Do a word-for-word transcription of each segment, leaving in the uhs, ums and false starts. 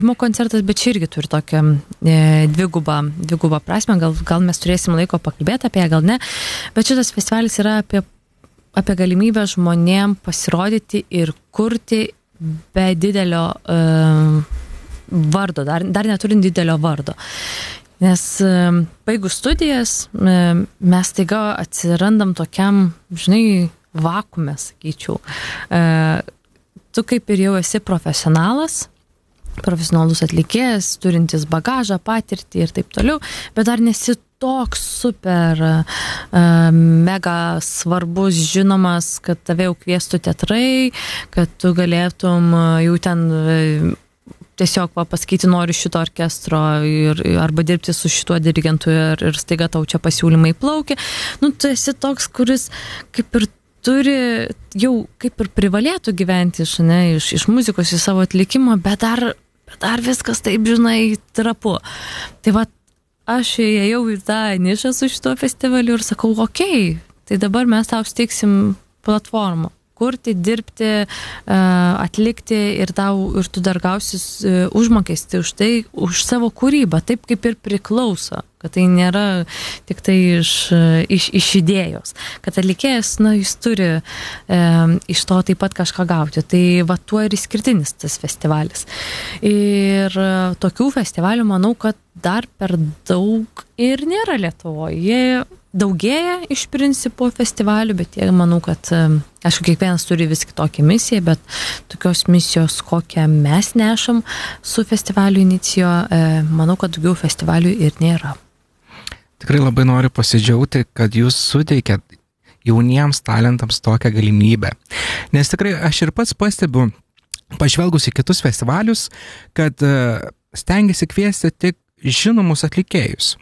koncertas, bet čia irgi turi tokią e, dvigubą, dvigubą prasme, gal, gal mes turėsim laiko pakalbėti apie ją, gal ne, bet šitas festivalis yra apie, apie galimybę žmonėm pasirodyti ir kurti be didelio e, vardo, dar, dar neturint didelio vardo. Nes e, baigus studijas e, mes taiga atsirandam tokiam, žinai, vakume, sakyčiau. E, tu kaip ir jau esi profesionalas, profesionalus atlikėjas, turintis bagažą, patirtį ir taip toliau, bet dar nesi toks super uh, mega svarbus, žinomas, kad tave jau kviestų teatrai, kad tu galėtum jau ten uh, tiesiog va, pasakyti, noriu šito orkestro ir, arba dirbti su šituo dirigentu ir, ir staiga tau čia pasiūlymai plaukia. Nu, tu esi toks, kuris kaip ir turi jau kaip ir privalėtų gyventi iš, ne, iš, iš muzikos, iš savo atlikimo, bet dar, bet dar viskas taip, žinai, trapu. Tai va, aš ėjau į tą nišą su šituo festivaliu ir sakau, okei, okay, tai dabar mes tau steigsim platformą. Kurti, dirbti, atlikti ir, tau, ir tu dar gausis užmokestį už tai, už savo kūrybą, taip kaip ir priklauso, kad tai nėra tik tai iš, iš, iš idėjos, kad atlikėjas, na, jis turi e, iš to taip pat kažką gauti, tai va tuo ir išskirtinis tas festivalis. Ir tokių festivalių, manau, kad dar per daug ir nėra Lietuvoje. Jie daugėja iš principo festivalių, bet jie, manau, kad, aišku, kiekvienas turi vis kitokią misiją, bet tokios misijos, kokią mes nešam su festivaliu inicijo, manau, kad daugiau festivalių ir nėra. Tikrai labai noriu pasidžiaugti, kad jūs suteikėt jauniems talentams tokią galimybę. Nes tikrai aš ir pats pastebiu, pažvelgus į kitus festivalius, kad stengiasi kviesti tik žinomus atlikėjus.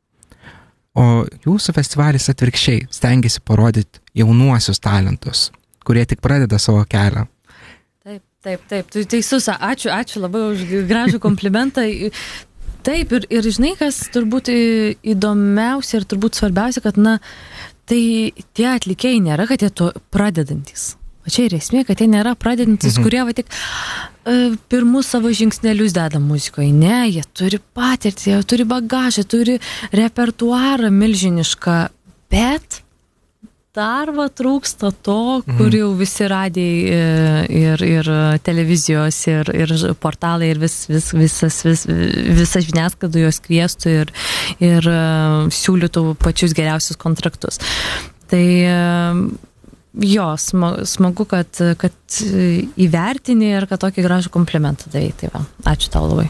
O jūsų festivalis atvirkščiai stengiasi parodyti jaunuosius talentus, kurie tik pradeda savo kelią. Taip, taip, taip. Tu teisus, ačiū, ačiū labai už gražų komplimentą. Taip, ir, ir žinai, kas turbūt įdomiausia ir turbūt svarbiausia, kad, na, tai tie atlikėjai nėra, kad jie to pradedantis. O čia ir esmė, kad jie nėra pradedantis, mhm. kurie va tik uh, pirmus savo žingsnelius deda muzikoje. Ne, jie turi patirtį, jie turi bagažą, turi repertuarą milžinišką, bet dar va trūksta to, mhm. kur jau visi radijai ir, ir televizijos, ir, ir portalai, ir vis, vis, visas, vis, visa žiniasklaida juos kviestų ir, ir uh, siūlytų pačius geriausius kontraktus. Tai uh, jo, smagu, kad, kad įvertini ir kad tokį gražų komplimentą davai. Tai va, ačiū tau labai.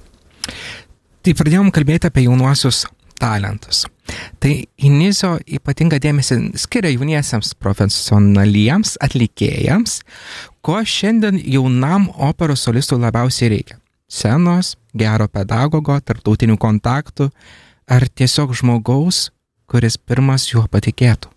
Tai pradėjom kalbėti apie jaunuosius talentus. Tai Inizio ypatingą dėmesį skiria jauniesiems profesionaliems atlikėjams, ko šiandien jaunam operos solistui labiausiai reikia. Scenos, gero pedagogo, tarptautinių kontaktų ar tiesiog žmogaus, kuris pirmas juo patikėtų.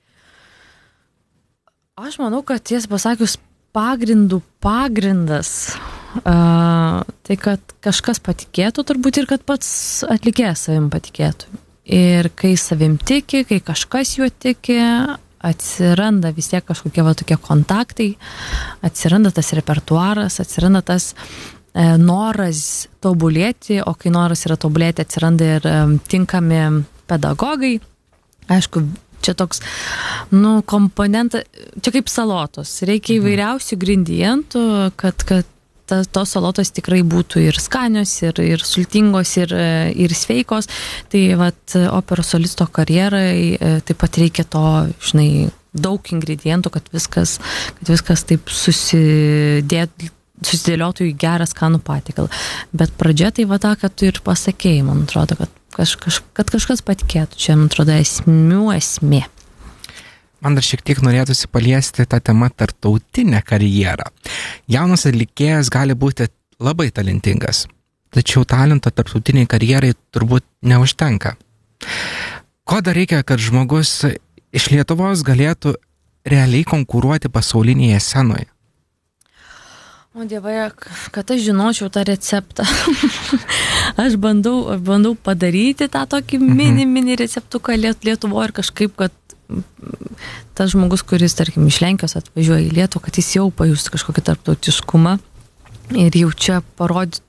Aš manau, kad ties pasakius pagrindų pagrindas, uh, tai kad kažkas patikėtų turbūt ir kad pats atlikėjas savim patikėtų. Ir kai savim tiki, kai kažkas juo tiki, atsiranda vis tiek kažkokie va tokie kontaktai, atsiranda tas repertuaras, atsiranda tas e, noras tobulėti, o kai noras yra tobulėti, atsiranda ir e, tinkami pedagogai. Aišku, čia toks, nu, komponentas, čia kaip salotos. Reikia įvairiausių ingredientų, kad, kad ta, tos salotos tikrai būtų ir skanios, ir, ir sultingos, ir, ir sveikos. Tai vat operos solisto karjerai taip pat reikia to, žinai, daug ingredientų, kad viskas, kad viskas taip susidėtų, susidėliotų į gerą skanų patiekalą. Bet pradžia tai va ta, kad tu ir pasakėjai, man atrodo, kad, kaž, kaž, kad kažkas patikėtų. Čia, man atrodo, esmių esmė. Man dar šiek tiek norėtųsi paliesti tą temą tarptautinę karjerą. Jaunas atlikėjas gali būti labai talentingas, tačiau talento tarptautiniai karjerai turbūt neužtenka. Ko dar reikia, kad žmogus iš Lietuvos galėtų realiai konkuruoti pasaulinėje scenoje? O dievai, kad aš žinočiau tą receptą. Aš bandau, bandau padaryti tą tokį mini, mini receptuką Lietuvoje ir kažkaip, kad tas žmogus, kuris, tarkim, iš Lenkijos atvažiuoja į Lietuvą, kad jis jau pajustų kažkokį tarptautiškumą ir jau čia parodytų